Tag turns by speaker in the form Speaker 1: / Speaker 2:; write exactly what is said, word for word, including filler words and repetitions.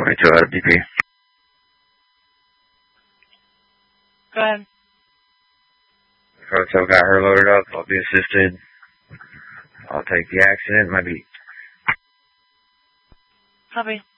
Speaker 1: twenty-two out of D P.
Speaker 2: Go ahead.
Speaker 1: So got her loaded up. I'll be assisted. I'll take the accident. My beat.
Speaker 2: Copy.